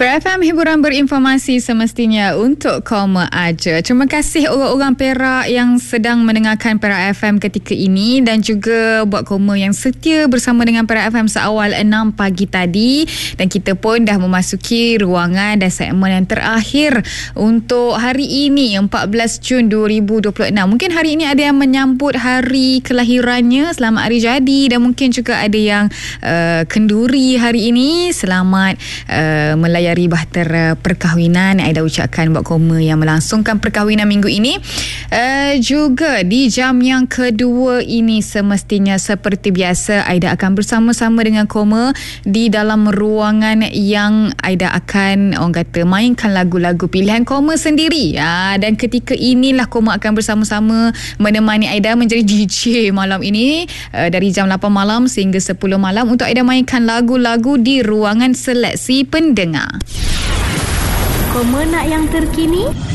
Perak FM, hiburan berinformasi semestinya untuk Koma aja. Terima kasih orang-orang Perak yang sedang mendengarkan Perak FM ketika ini dan juga buat Koma yang setia bersama dengan Perak FM seawal 6 pagi tadi. Dan kita pun dah memasuki ruangan dan segmen yang terakhir untuk hari ini, 14 Jun 2026. Mungkin hari ini ada yang menyambut hari kelahirannya, selamat hari jadi, dan mungkin juga ada yang kenduri hari ini, selamat melayari bahtera perkahwinan. Aida ucapkan buat Koma yang melangsungkan perkahwinan minggu ini. Juga di jam yang kedua ini, semestinya seperti biasa Aida akan bersama-sama dengan Koma di dalam ruangan yang Aida akan, orang kata, mainkan lagu-lagu pilihan Koma sendiri. Dan ketika inilah Koma akan bersama-sama menemani Aida menjadi DJ malam ini, dari jam 8 malam sehingga 10 malam untuk Aida mainkan lagu-lagu di ruangan seleksi pendengar. Koma nak yang terkini?